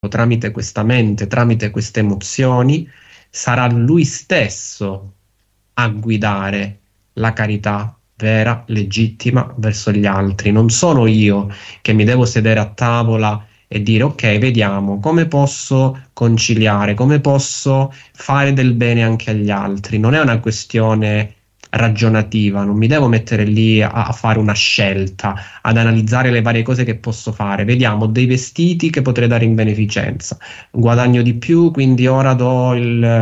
tramite questa mente, tramite queste emozioni, sarà lui stesso a guidare la carità vera, legittima verso gli altri. Non sono io che mi devo sedere a tavola e dire ok, vediamo come posso conciliare, come posso fare del bene anche agli altri. Non è una questione ragionativa, non mi devo mettere lì a fare una scelta, ad analizzare le varie cose che posso fare. Vediamo dei vestiti che potrei dare in beneficenza, guadagno di più, quindi ora do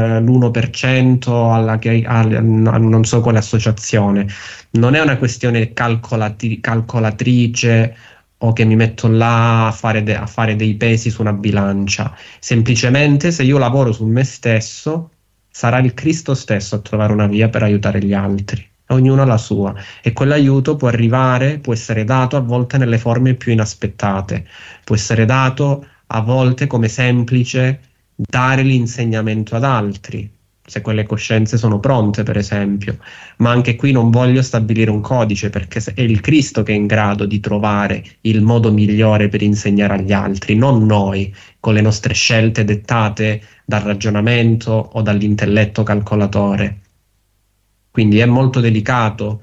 l'1% a non so quale associazione. Non è una questione calcolatrice o che mi metto là a fare dei pesi su una bilancia. Semplicemente se io lavoro su me stesso, sarà il Cristo stesso a trovare una via per aiutare gli altri. Ognuno ha la sua, e quell'aiuto può arrivare, può essere dato a volte nelle forme più inaspettate, può essere dato a volte come semplice dare l'insegnamento ad altri, se quelle coscienze sono pronte, per esempio. Ma anche qui non voglio stabilire un codice, perché è il Cristo che è in grado di trovare il modo migliore per insegnare agli altri, non noi, con le nostre scelte dettate dal ragionamento o dall'intelletto calcolatore. Quindi è molto delicato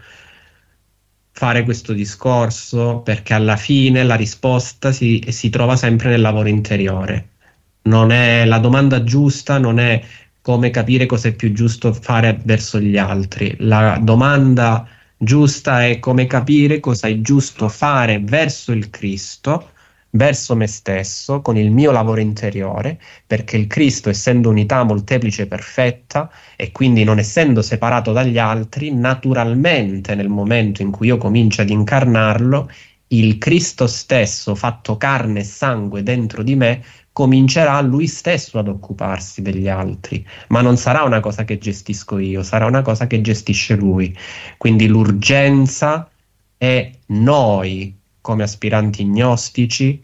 fare questo discorso, perché alla fine la risposta si trova sempre nel lavoro interiore. Non è la domanda giusta, non è come capire cosa è più giusto fare verso gli altri. La domanda giusta è come capire cosa è giusto fare verso il Cristo, verso me stesso, con il mio lavoro interiore, perché il Cristo, essendo unità molteplice e perfetta, e quindi non essendo separato dagli altri, naturalmente nel momento in cui io comincio ad incarnarlo, il Cristo stesso, fatto carne e sangue dentro di me, comincerà lui stesso ad occuparsi degli altri, ma non sarà una cosa che gestisco io, sarà una cosa che gestisce lui. Quindi l'urgenza è noi, come aspiranti gnostici,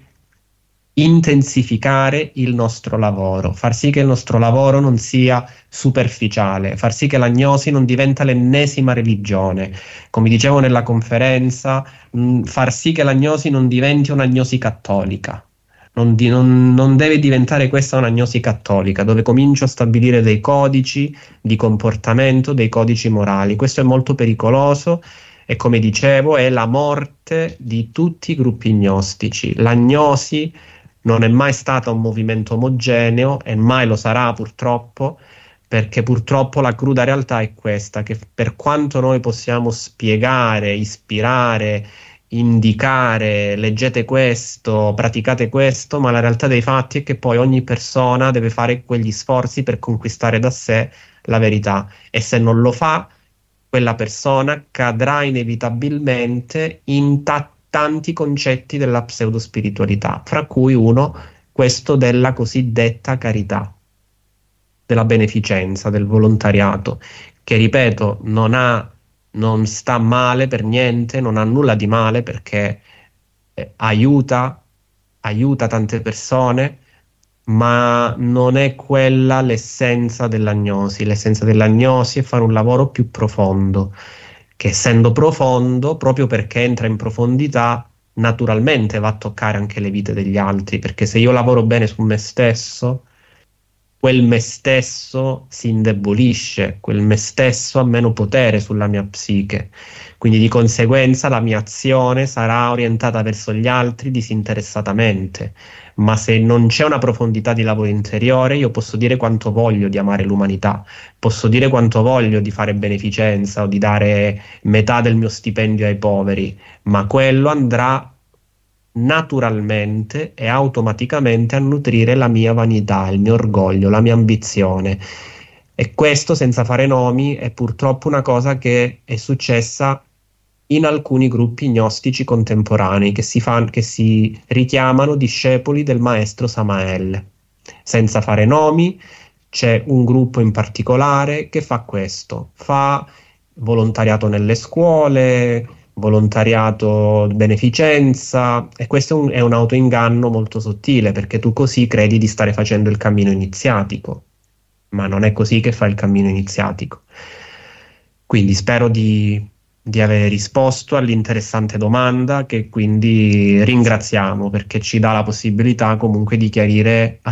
intensificare il nostro lavoro, far sì che il nostro lavoro non sia superficiale, far sì che l'agnosi non diventa l'ennesima religione. Come dicevo nella conferenza, far sì che l'agnosi non diventi un'agnosi cattolica. Non deve diventare questa un'agnosi cattolica, dove comincio a stabilire dei codici di comportamento, dei codici morali. Questo è molto pericoloso e, come dicevo, è la morte di tutti i gruppi gnostici. L'agnosi non è mai stata un movimento omogeneo e mai lo sarà, purtroppo, perché purtroppo la cruda realtà è questa, che per quanto noi possiamo spiegare, ispirare, indicare, leggete questo, praticate questo, ma la realtà dei fatti è che poi ogni persona deve fare quegli sforzi per conquistare da sé la verità, e se non lo fa, quella persona cadrà inevitabilmente in tanti concetti della pseudospiritualità, fra cui uno, questo della cosiddetta carità, della beneficenza, del volontariato, che, ripeto, non sta male per niente, non ha nulla di male, perché aiuta tante persone, ma non è quella l'essenza dell'agnosi. L'essenza dell'agnosi è fare un lavoro più profondo, che, essendo profondo, proprio perché entra in profondità, naturalmente va a toccare anche le vite degli altri, perché se io lavoro bene su me stesso, quel me stesso si indebolisce, quel me stesso ha meno potere sulla mia psiche, quindi di conseguenza la mia azione sarà orientata verso gli altri disinteressatamente. Ma se non c'è una profondità di lavoro interiore, io posso dire quanto voglio di amare l'umanità, posso dire quanto voglio di fare beneficenza o di dare metà del mio stipendio ai poveri, ma quello andrà naturalmente e automaticamente a nutrire la mia vanità, il mio orgoglio, la mia ambizione. E questo, senza fare nomi, è purtroppo una cosa che è successa in alcuni gruppi gnostici contemporanei che si richiamano discepoli del maestro Samael. Senza fare nomi, c'è un gruppo in particolare che fa questo, fa volontariato nelle scuole, volontariato, beneficenza, e questo è un autoinganno molto sottile, perché tu così credi di stare facendo il cammino iniziatico, ma non è così che fa il cammino iniziatico. Quindi spero di di aver risposto all'interessante domanda, che quindi ringraziamo perché ci dà la possibilità comunque di chiarire